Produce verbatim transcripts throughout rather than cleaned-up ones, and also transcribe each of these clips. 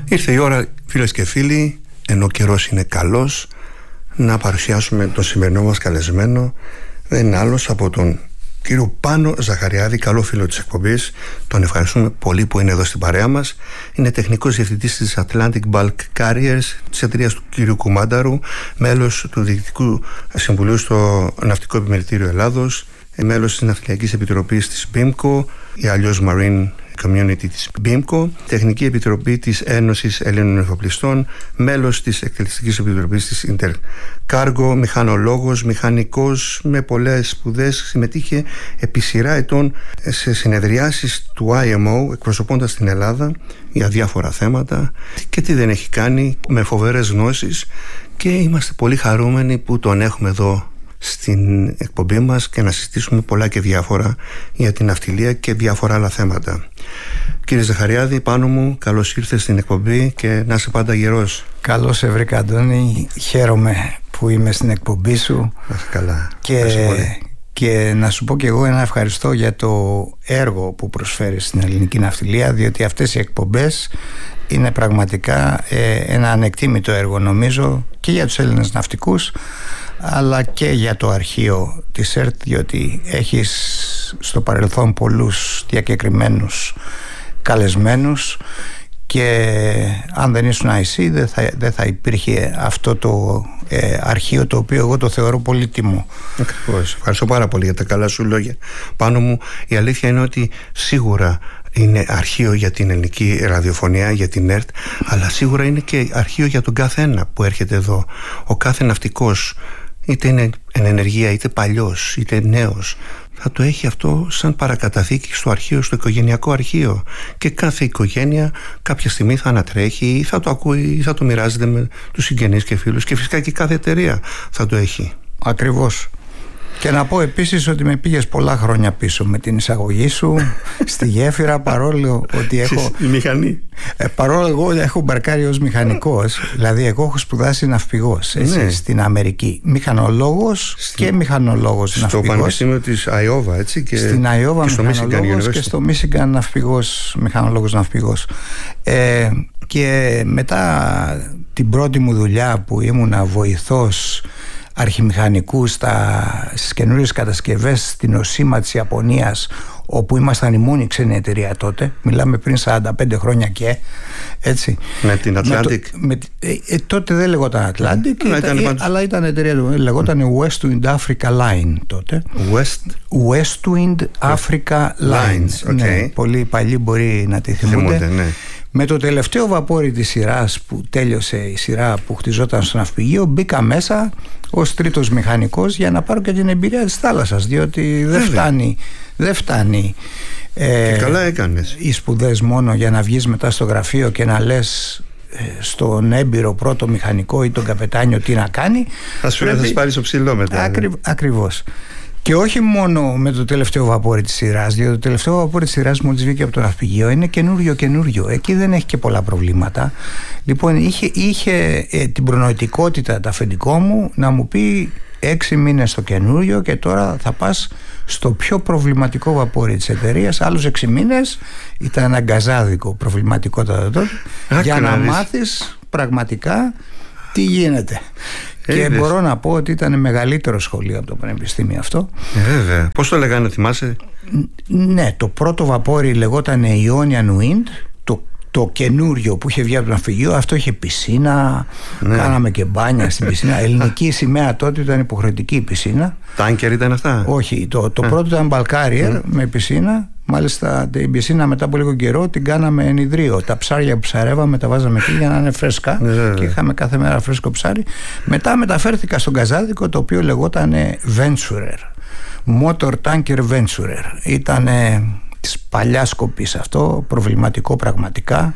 Ήρθε η ώρα, φίλες και φίλοι, ενώ ο καιρός είναι καλός, να παρουσιάσουμε τον σημερινό μας καλεσμένο. Δεν είναι άλλος από τον κύριο Πάνο Ζαχαριάδη, καλό φίλο της εκπομπής. Τον ευχαριστούμε πολύ που είναι εδώ στην παρέα μας. Είναι τεχνικός διευθυντής της Atlantic Bulk Carriers, της εταιρείας του κύριου Κουμάνταρου, μέλος του Διοικητικού Συμβουλίου στο Ναυτικό Επιμελητήριο Ελλάδος, μέλος της Ναυτιλιακής Επιτροπής της BIMCO ή αλλιώς Marine Community της BIMCO, Τεχνική Επιτροπή της Ένωσης Ελλήνων Εφοπλιστών, μέλος της Εκτελεστικής Επιτροπής της Intercargo, μηχανολόγος, μηχανικός με πολλές σπουδές. Συμμετείχε επί σειρά ετών σε συνεδριάσεις του άι εμ ο εκπροσωπώντας την Ελλάδα για διάφορα θέματα και τι δεν έχει κάνει, με φοβερές γνώσεις, και είμαστε πολύ χαρούμενοι που τον έχουμε εδώ στην εκπομπή μας και να συζητήσουμε πολλά και διάφορα για την ναυτιλία και διάφορα άλλα θέματα. Κύριε Ζαχαριάδη, Πάνο μου, καλώς ήρθες στην εκπομπή και να είσαι πάντα γερός. Καλώς σε βρήκα, Αντώνη. Χαίρομαι που είμαι στην εκπομπή σου. Να είσαι καλά. Και, και να σου πω και εγώ ένα ευχαριστώ για το έργο που προσφέρεις στην ελληνική ναυτιλία, διότι αυτές οι εκπομπές είναι πραγματικά ε, ένα ανεκτήμητο έργο, νομίζω, και για τους Έλληνες ναυτικούς, αλλά και για το αρχείο της ΕΡΤ, διότι έχεις στο παρελθόν πολλούς διακεκριμένους καλεσμένους και αν δεν ήσουν εσύ δεν θα, δεν θα υπήρχε αυτό το ε, αρχείο, το οποίο εγώ το θεωρώ πολύτιμο. Ακριβώς. Ευχαριστώ πάρα πολύ για τα καλά σου λόγια, Πάνο μου. Η αλήθεια είναι ότι σίγουρα είναι αρχείο για την ελληνική ραδιοφωνία, για την ΕΡΤ, αλλά σίγουρα είναι και αρχείο για τον κάθε ένα που έρχεται εδώ. Ο κάθε ναυτικός, είτε είναι εν ενεργεία, είτε παλιός, είτε νέος, θα το έχει αυτό σαν παρακαταθήκη στο αρχείο, στο οικογενειακό αρχείο. Και κάθε οικογένεια κάποια στιγμή θα ανατρέχει ή θα το ακούει ή θα το μοιράζεται με τους συγγενείς και φίλους, και φυσικά και κάθε εταιρεία θα το έχει. Ακριβώς. Και να πω επίσης ότι με πήγες πολλά χρόνια πίσω με την εισαγωγή σου στη γέφυρα, παρόλο ότι έχω... Η μηχανή. Ε, παρόλο εγώ έχω μπαρκάρει ως μηχανικός, δηλαδή εγώ έχω σπουδάσει ναυπηγός, έτσι, ναι, στην Αμερική. Μηχανολόγος Στη... και μηχανολόγος στο ναυπηγός. Στο Πανεπιστήμιο της Iowa, έτσι. Και... Στην Iowa και μηχανολόγος στο και στο Michigan ναυπηγός, μηχανολόγος ναυπηγός. Ε, και μετά την πρώτη μου δουλειά που ήμουνα βοηθός αρχιμηχανικού στα, στις καινούριες κατασκευές στην Οσίμα της Ιαπωνίας, όπου ήμασταν η μόνη ξένη εταιρεία τότε, μιλάμε πριν σαράντα πέντε χρόνια και έτσι. Με την Atlantic. Με το, με, ε, ε, τότε δεν λεγόταν Atlantic, mm, ήταν, ήταν, ε, αλλά ήταν εταιρεία, λεγόταν Westwind Africa Line τότε. West... Westwind Africa Lines. Okay. Ναι, πολλοί παλιοί μπορεί να τη θυμούνται. θυμούνται ναι. Με το τελευταίο βαπόρι της σειράς που τέλειωσε η σειρά που χτιζόταν στο ναυπηγείο, μπήκα μέσα ως τρίτος μηχανικός για να πάρω και την εμπειρία της θάλασσας, διότι δεν φτάνει, δεν φτάνει ε, και καλά έκανες. Οι σπουδές μόνο για να βγεις μετά στο γραφείο και να λες ε, στον έμπειρο πρώτο μηχανικό ή τον καπετάνιο τι να κάνει. Θα σου πρέπει... πάρεις το ψηλό μετά. Ακρι... Ακριβώς. Και όχι μόνο με το τελευταίο βαπόρι της σειράς, διότι το τελευταίο βαπόρι της σειράς μόλις βγήκε από το ναυπηγείο είναι καινούριο καινούριο. Εκεί δεν έχει και πολλά προβλήματα. Λοιπόν, είχε, είχε ε, την προνοητικότητα το αφεντικό μου να μου πει έξι μήνες στο καινούριο και τώρα θα πας στο πιο προβληματικό βαπόρι της εταιρείας. Άλλους έξι μήνες ήταν ένα γκαζάδικο προβληματικότατα τότε, για να μάθεις πραγματικά τι γίνεται. Και Είδες. Μπορώ να πω ότι ήταν μεγαλύτερο σχολείο από το πανεπιστήμιο αυτό. Ε, βέβαια. Πώς το λέγανε, θυμάσαι? Ναι, το πρώτο βαπόρι λεγόταν Ionian Wind. Το, το καινούριο που είχε βγει από το ναυπηγείο, αυτό είχε πισίνα. Ναι. Κάναμε και μπάνια στην πισίνα. Ελληνική σημαία τότε, ήταν υποχρεωτική η πισίνα. Τάνκερ ήταν αυτά? Όχι, το, το πρώτο ήταν Bulk Carrier mm. με πισίνα. Μάλιστα την πισίνα μετά από λίγο καιρό την κάναμε ενιδρίο. Τα ψάρια που ψαρεύαμε τα βάζαμε εκεί για να είναι φρέσκα yeah. και είχαμε κάθε μέρα φρέσκο ψάρι. Μετά μεταφέρθηκα στον καζάδικο, το οποίο λεγόταν Venturer, Motor Tanker Venturer. Ήταν της παλιάς κοπής αυτό, προβληματικό πραγματικά,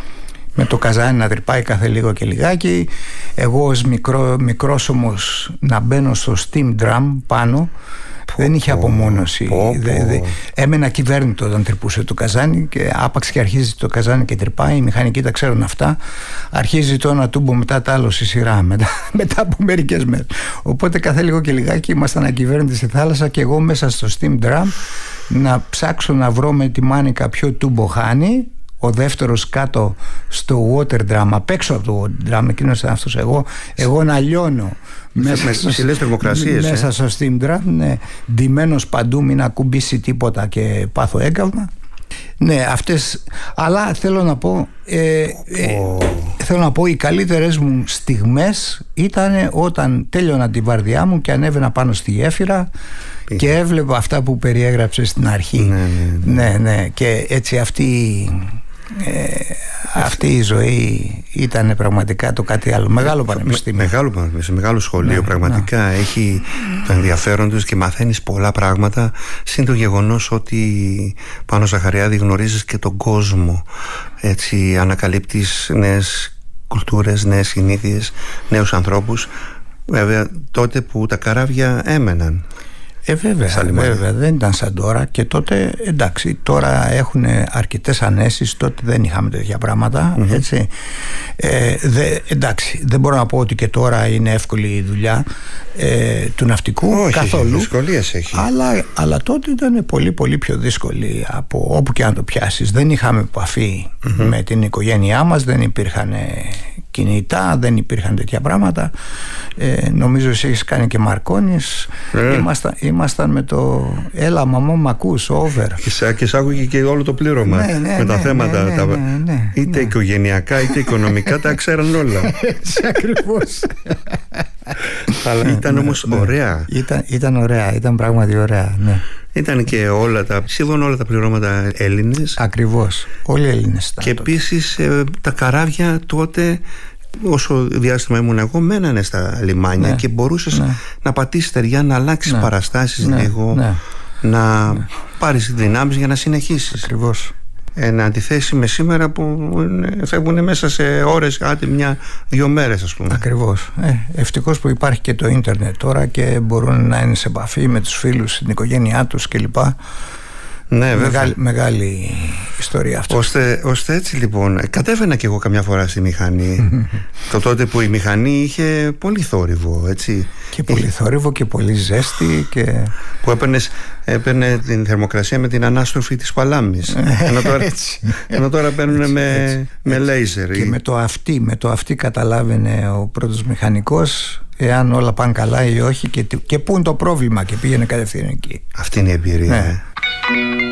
με το καζάνι να τρυπάει κάθε λίγο και λιγάκι. Εγώ ως μικρό, μικρός όμως να μπαίνω στο steam drum πάνω. Δεν είχε απομόνωση. Πω, πω. Δε, δε, έμενα κυβέρνητο όταν τρυπούσε το καζάνι, και άπαξ και αρχίζει το καζάνι και τρυπάει. Οι μηχανικοί τα ξέρουν αυτά. Αρχίζει το ένα τούμπο μετά το άλλο στη σειρά, μετά, μετά από μερικές μέρες. Οπότε κάθε λίγο και λιγάκι ήμασταν ακυβέρνητοι στη θάλασσα και εγώ μέσα στο steam drum να ψάξω να βρω με τη μάνικα ποιο τούμπο χάνει, ο δεύτερος κάτω στο water drum, απ' έξω από το water drum, εκείνος ήταν αυτός, εγώ, εγώ να λιώνω μέσα, με ψηλές θερμοκρασίες, μέσα ε. στο steam drum, ναι, ντυμένος παντού, μην ακουμπήσει τίποτα και πάθω έγκαυμα. Ναι, αυτές, αλλά θέλω να πω ε, ε, oh. θέλω να πω οι καλύτερες μου στιγμές ήταν όταν τέλειωνα τη βαρδιά μου και ανέβαινα πάνω στη γέφυρα Πήγε. και έβλεπα αυτά που περιέγραψε στην αρχή. Ναι, ναι, ναι. ναι, ναι. Και έτσι αυτή ε, αυτή η ζωή ήταν πραγματικά το κάτι άλλο. Μεγάλο πανεπιστήμιο. Με, μεγάλο πανεπιστήμιο, μεγάλο σχολείο. Ναι, πραγματικά ναι. Έχει το ενδιαφέρον τους και μαθαίνεις πολλά πράγματα. Συν το γεγονός ότι Πάνο Ζαχαριάδη γνωρίζεις και τον κόσμο. Έτσι ανακαλύπτεις νέες κουλτούρες, νέες συνήθειες, νέους ανθρώπους. Βέβαια τότε που τα καράβια έμεναν. Ε, βέβαια, βέβαια, δεν ήταν σαν τώρα. Και τότε, εντάξει, τώρα έχουν αρκετές ανέσεις. Τότε δεν είχαμε τέτοια πράγματα, mm-hmm. έτσι. Ε, δε, εντάξει, δεν μπορώ να πω ότι και τώρα είναι εύκολη η δουλειά ε, του ναυτικού. Όχι, καθόλου. Δυσκολίες έχει. Αλλά, αλλά τότε ήταν πολύ πολύ πιο δύσκολη από όπου και αν το πιάσεις. Δεν είχαμε επαφή mm-hmm. με την οικογένειά μας, δεν υπήρχαν κινητά, δεν υπήρχαν τέτοια πράγματα. Ε, νομίζω εσύ έχεις κάνει και Μαρκόνης. Mm. Ήμασταν, ήμασταν με το έλα μαμά μ' ακούς, over. Και σ' άκουγε και όλο το πλήρωμα, ναι, ναι, με τα ναι, θέματα ναι, τα, ναι, ναι, είτε ναι. οικογενειακά είτε οικονομικά τα ξέραν όλα. Έτσι ακριβώς. Αλλά ήταν ναι, όμως ναι. ωραία. Ήταν, ήταν ωραία, ήταν πράγματι ωραία, ναι. Ήταν και όλα τα, σχεδόν όλα τα πληρώματα Έλληνες. Ακριβώς, όλοι Έλληνες. Και επίσης ε, τα καράβια τότε, όσο διάστημα ήμουν εγώ, μένανε στα λιμάνια, ναι, και μπορούσες ναι. να πατήσεις στεριά, να αλλάξεις ναι. παραστάσεις ναι. λίγο, ναι. να ναι. πάρεις δυνάμεις για να συνεχίσεις. Ακριβώς. Εν αντιθέσει με σήμερα που φεύγουν μέσα σε ώρες, άντε μια-δυο μέρες ας πούμε. Ακριβώς. Ε, ευτυχώς που υπάρχει και το ίντερνετ τώρα και μπορούν να είναι σε επαφή με τους φίλους, την οικογένειά τους κλπ. Ναι, μεγάλη, μεγάλη ιστορία αυτό. Ώστε, ώστε έτσι λοιπόν κατέβαινα και εγώ καμιά φορά στη μηχανή. Το τότε που η μηχανή είχε πολύ θόρυβο, έτσι. Και πολύ είχε... θόρυβο και πολύ ζέστη και... Που έπαιρνες, έπαιρνε την θερμοκρασία με την ανάστροφη της παλάμης. ενώ, τώρα, ενώ τώρα παίρνουν με, με λέιζερ. Και με το αυτή, με το αυτή καταλάβαινε ο πρώτος μηχανικός εάν όλα πάνε καλά ή όχι και, και πού είναι το πρόβλημα, και πήγαινε κατευθείαν εκεί. Αυτή είναι η εμπειρία. Ναι.